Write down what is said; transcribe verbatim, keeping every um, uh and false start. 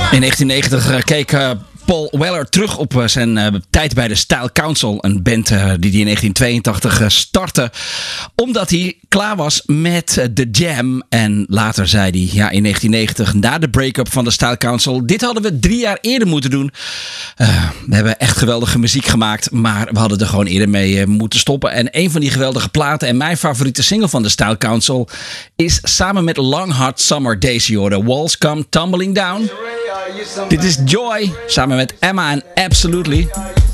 In negentien negentig keek uh, Paul Weller terug op uh, zijn uh, tijd bij de Style Council. Een band uh, die hij in negentien tweeëntachtig uh, startte. Omdat hij klaar was met uh, The Jam. En later zei hij ja, in negentien negentig, na de break-up van de Style Council: dit hadden we drie jaar eerder moeten doen. Uh, we hebben echt geweldige muziek gemaakt. Maar we hadden er gewoon eerder mee uh, moeten stoppen. En een van die geweldige platen en mijn favoriete single van de Style Council is samen met Long Hot Summer Days. The Walls Come Tumbling Down. Dit is Joy samen met Emma en Absolutely.